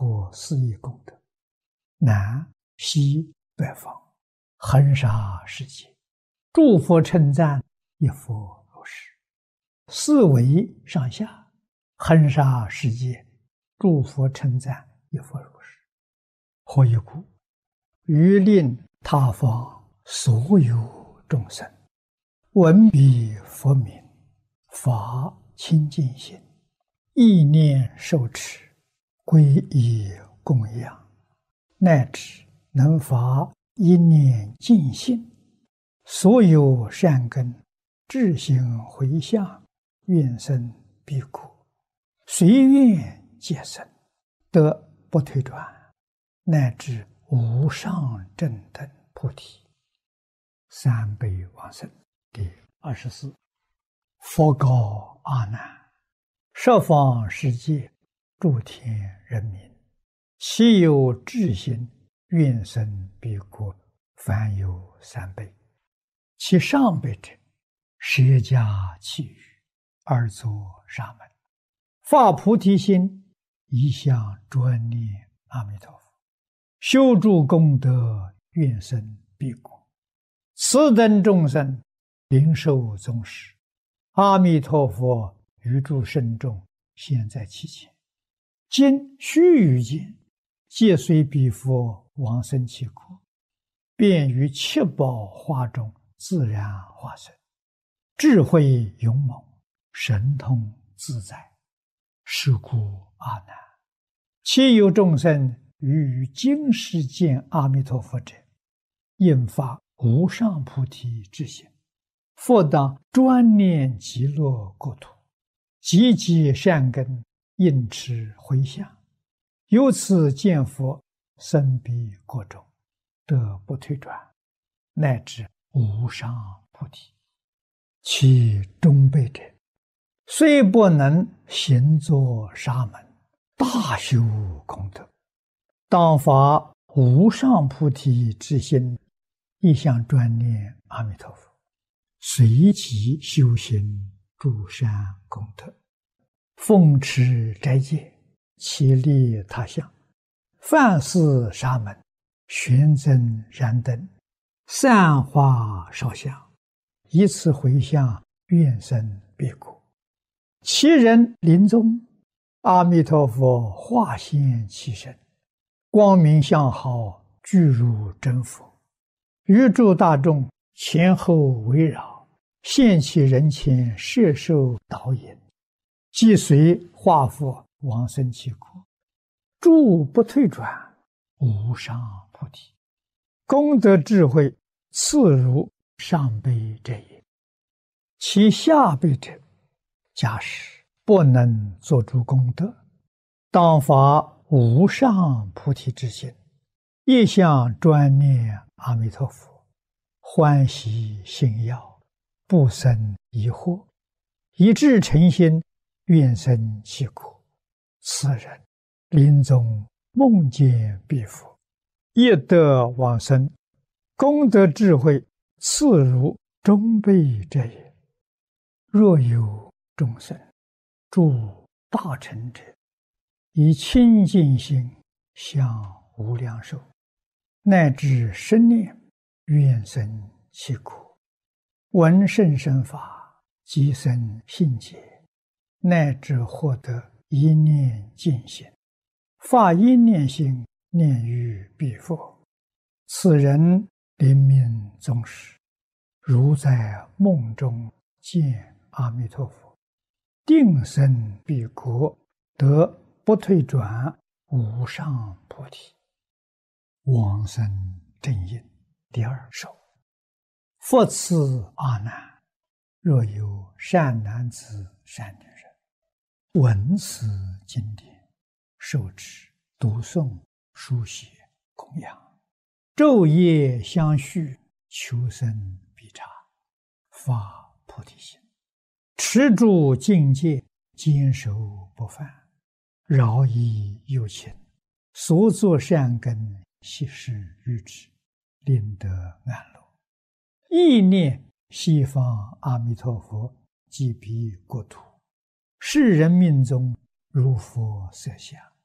可思议功德，南西北方，横沙世界，诸佛称赞，一佛如是。四维上下，横沙世界，诸佛称赞，一佛如是。何以故？欲令他方所有众生闻彼佛名，发清净心，意念受持，皈依供养，乃至能发一念净心，所有善根至心回向，愿生彼国，随愿皆生，得不退转，乃至无上正等菩提。三辈往生。第24。佛告阿难：十方世界诸天人民，其有至心愿生彼国，凡有三辈。其上辈者，舍家弃欲，而作沙门，发菩提心，一向专念阿弥陀佛，修诸功德，愿生彼国。此等众生灵受宗师，阿弥陀佛于诸圣众现在其前，今须臾间，皆随彼佛往生其国，便于七宝花中自然化身，智慧勇猛，神通自在。是故阿难，其有众生于今世见阿弥陀佛者，应发无上菩提之心，复当专念极乐国土，积集善根，应持回向，由此见佛，生彼国中，得不退转，乃至无上菩提。其中辈者，虽不能行作沙门，大修功德，当发无上菩提之心，一向专念阿弥陀佛，随即修行诸善功德，奉持斋戒，其利他相，犯事沙门，玄真燃灯，散花烧香，以此回向，愿生彼国。其人临终，阿弥陀佛化现其身，光明相好，具如真佛，于诸大众前后围绕，现其人前，摄受导引，即随化佛往生其国，诸不退转，无上菩提。功德智慧次如上辈者也。其下辈者，假使不能作诸功德，当发无上菩提之心，一向专念阿弥陀佛，欢喜信要，不生疑惑，以至诚心，愿生其国。此人临终梦见彼佛，亦得往生，功德智慧次如中辈者也。若有众生诸大乘者，以清净心向无量寿，乃至生念，愿生其国，闻甚深法，即生信解，乃至获得一念净心，发一念心，念于彼佛。此人临命终时，如在梦中见阿弥陀佛，定生彼国，得不退转，无上菩提。往生正因。第二首。复次阿难，若有善男子善女人，闻此经典，受持读诵书写供养，昼夜相续，求生必察，发菩提心，持住境界，坚守不犯，饶益有情，所作善根，悉施于之，令得安乐。意念西方阿弥陀佛即彼国土，世人命中如佛色相，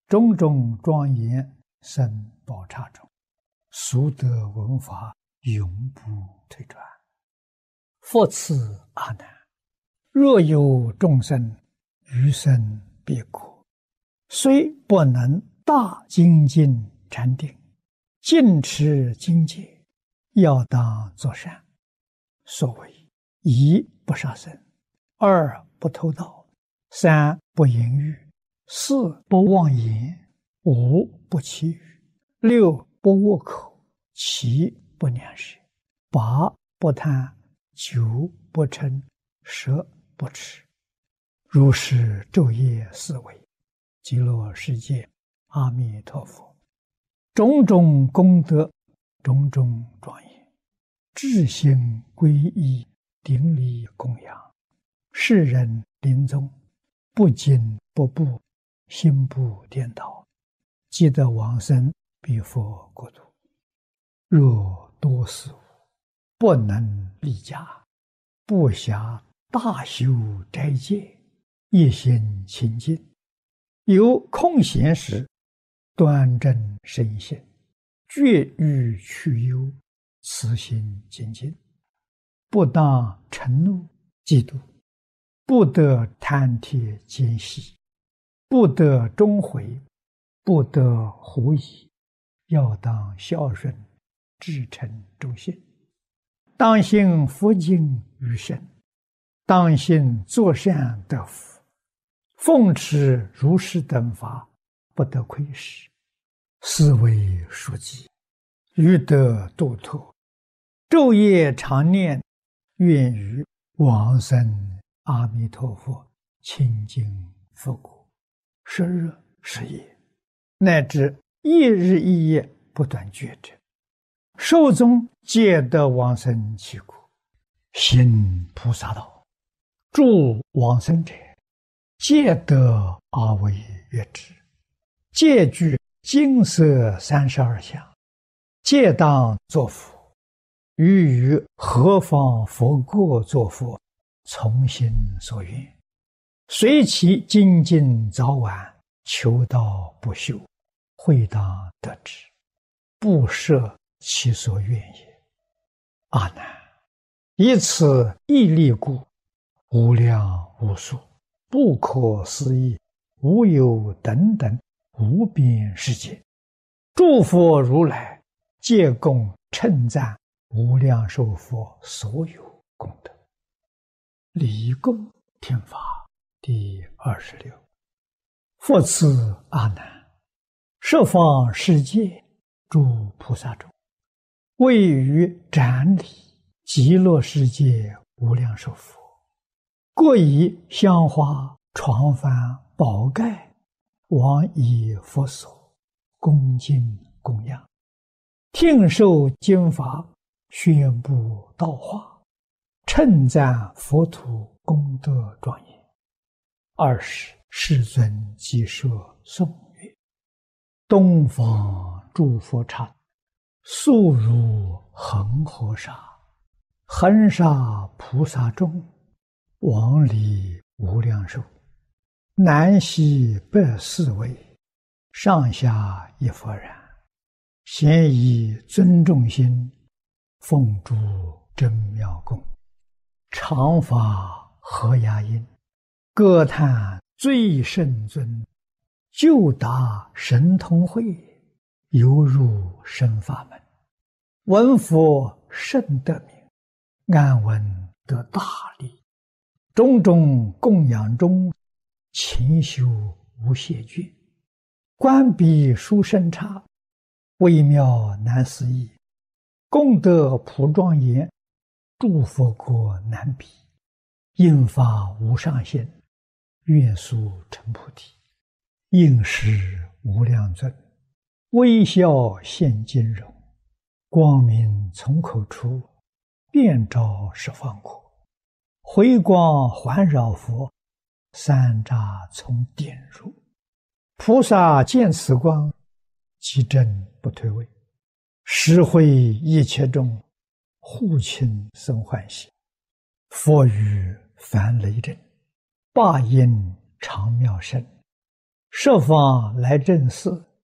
种种庄严生宝刹中，俗得闻法，永不退转。复次阿难，若有众生余生彼国，虽不能大精进禅定，尽持精戒，要当作善。所谓一不杀生，二不偷盗，三不淫欲，四不妄言，五不绮语，六不恶口，七不两舌，八不贪，九不嗔，十不痴。如是昼夜思维，极乐世界阿弥陀佛，种种功德，种种庄严，至心皈依，顶礼供养，世人临终不惊不怖，心不颠倒，即得往生彼佛国土。若多事无，不能立家，不暇大修斋戒，一心清净，有空闲时，端正身心，绝欲去忧，慈心精进，不当嗔怒嫉妒，不得贪帖奸细，不得终悔，不得狐疑，要当孝顺，至诚忠信，当信佛经于身，当信作善得福，奉持如是等法，不得亏失，是为书记，欲得度脱，昼夜常念，愿于往生阿弥陀佛清净佛国，时日时夜，乃至一日一夜不断觉者，寿终皆得往生其国，行菩萨道，助往生者，皆得阿惟越致，皆具金色32相，皆当作佛，于何方佛国作佛，从心所愿，随其精进早晚，求道不休，会当得之，不设其所愿也。阿难，以此义力故，无量无数，不可思议，无有等等无边世界，诸佛如来皆共称赞无量寿佛所有功德。礼供听法第26。复次阿难，十方世界诸菩萨中，位于展礼极乐世界无量寿佛，各以香花床幡宝盖往以佛所，恭敬供养，听受经法，宣布道化，称赞佛土功德庄严。20世尊即说颂曰：东方诸佛刹，速如恒河沙，恒沙菩萨众，往礼无量寿，南西北四围，上下一佛然，咸以尊重心，奉诸真妙供，常发和雅音，歌叹最圣尊，就达神通会，犹入深法门，闻佛甚得名，安闻得大利，种种供养中，勤修无懈倦，观彼殊胜刹，微妙难思议，功德普庄严，诸佛国难比，应发无上限，愿速成菩提，应时无量尊，微笑现金容，光明从口出，遍照十方国，回光环绕佛，三匝从点入，菩萨见此光，即正不退位，实会一切众，护亲生欢喜，佛语梵雷震，霸音常妙声， 设法来正视